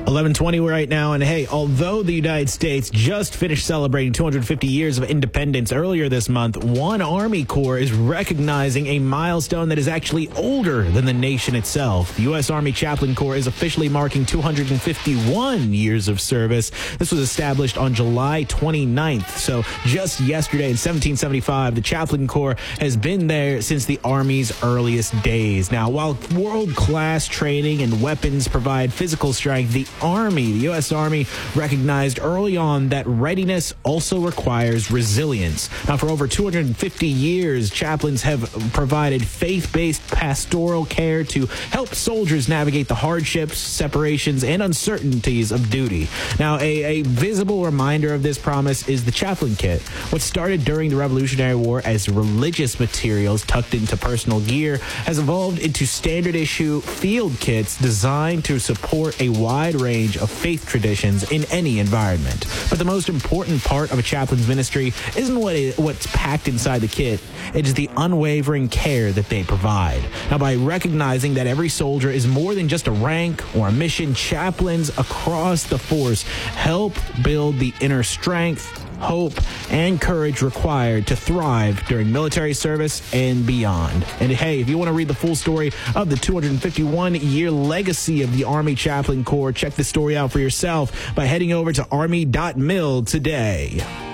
11:20 right now, and hey, although the United States just finished celebrating 250 years of independence earlier this month, one Army Corps is recognizing a milestone that is actually older than the nation itself. The U.S. Army Chaplain Corps is officially marking 251 years of service. This was established on July 29th, so just yesterday in 1775, the Chaplain Corps has been there since the Army's earliest days. Now, while world-class training and weapons provide physical strength, the U.S. Army, recognized early on that readiness also requires resilience. Now, for over 250 years, chaplains have provided faith-based pastoral care to help soldiers navigate the hardships, separations, and uncertainties of duty. Now, a visible reminder of this promise is the chaplain kit. What started during the Revolutionary War as religious materials tucked into personal gear has evolved into standard issue field kits designed to support a wide range of faith traditions in any environment. But the most important part of a chaplain's ministry isn't what's packed inside the kit. It is the unwavering care that they provide. Now, by recognizing that every soldier is more than just a rank or a mission, chaplains across the force help build the inner strength, hope, and courage required to thrive during military service and beyond. And hey, if you want to read the full story of the 251-year legacy of the Army Chaplain Corps, check the story out for yourself by heading over to army.mil today.